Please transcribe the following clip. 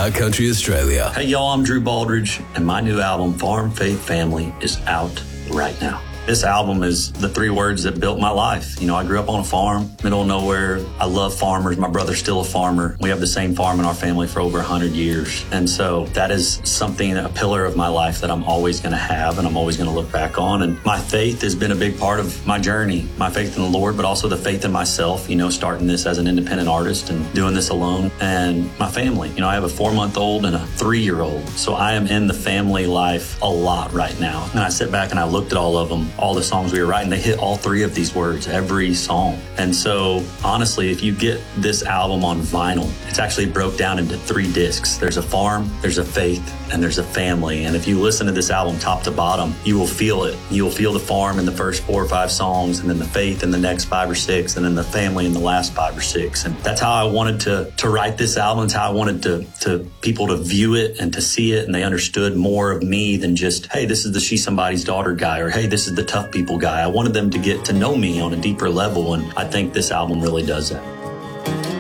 Hot Country Australia. Hey y'all, I'm Drew Baldridge, and my new album, Farm Faith Family, is out right now. This album is the three words that built my life. You know, I grew up on a farm, middle of nowhere. I love farmers. My brother's still a farmer. We have the same farm in our family for over 100 years. And so that is something, a pillar of my life that I'm always going to have and I'm always going to look back on. And my faith has been a big part of my journey, my faith in the Lord, but also the faith in myself, you know, starting this as an independent artist and doing this alone, and my family. You know, I have a 4-month-old and a 3-year-old. So I am in the family life a lot right now. And I sit back and I looked at all of them, all the songs we were writing, they hit all three of these words, every song. And so honestly, if you get this album on vinyl, it's actually broke down into 3 discs. There's a farm, there's a faith, and there's a family. And if you listen to this album top to bottom, you will feel it. You will feel the farm in the first 4 or 5 songs, and then the faith in the next 5 or 6, and then the family in the last 5 or 6. And that's how I wanted to write this album. It's how I wanted to people to view it and to see it, and they understood more of me than just, hey, this is the She's Somebody's Daughter guy, or hey, this is the tough people guy. I wanted them to get to know me on a deeper level, and I think this album really does that.